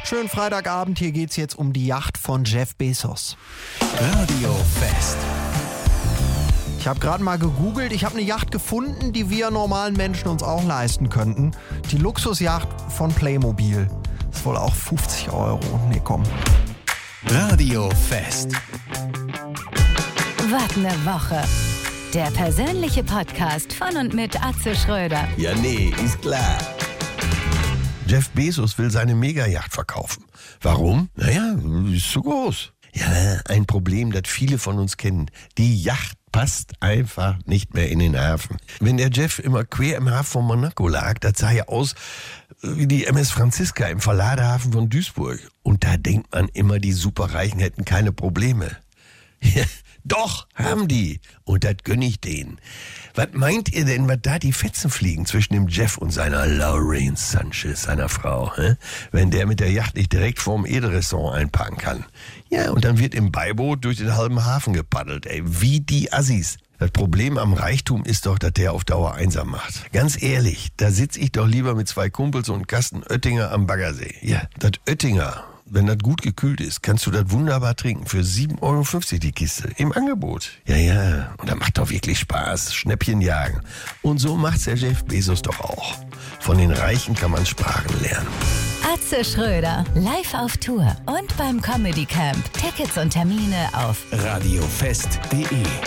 Schönen Freitagabend, hier geht's jetzt um die Yacht von Jeff Bezos. Radio Fest. Ich habe gerade mal gegoogelt, ich habe eine Yacht gefunden, die wir normalen Menschen uns auch leisten könnten. Die Luxusjacht von Playmobil. Ist wohl auch 50 €. Nee, komm. Radio Fest. Wart eine Woche. Der persönliche Podcast von und mit Atze Schröder. Ja, nee, ist klar. Jeff Bezos will seine Megayacht verkaufen. Warum? Naja, ist zu groß. Ja, ein Problem, das viele von uns kennen. Die Yacht passt einfach nicht mehr in den Hafen. Wenn der Jeff immer quer im Hafen von Monaco lag, das sah ja aus wie die MS Franziska im Verladehafen von Duisburg. Und da denkt man immer, die Superreichen hätten keine Probleme. Ja, doch, haben die. Und das gönne ich denen. Was meint ihr denn, was da die Fetzen fliegen zwischen dem Jeff und seiner Lauren Sanchez, seiner Frau, wenn der mit der Yacht nicht direkt vorm Edelrestaurant einparken kann? Ja, und dann wird im Beiboot durch den halben Hafen gepaddelt, wie die Assis. Das Problem am Reichtum ist doch, dass der auf Dauer einsam macht. Ganz ehrlich, da sitze ich doch lieber mit 2 Kumpels und Kasten Oettinger am Baggersee. Ja, das Oettinger, wenn das gut gekühlt ist, kannst du das wunderbar trinken. Für 7,50 € die Kiste. Im Angebot. Ja. Und das macht doch wirklich Spaß. Schnäppchen jagen. Und so macht's der Jeff Bezos doch auch. Von den Reichen kann man Sprachen lernen. Atze Schröder, live auf Tour und beim Comedy Camp. Tickets und Termine auf radiofest.de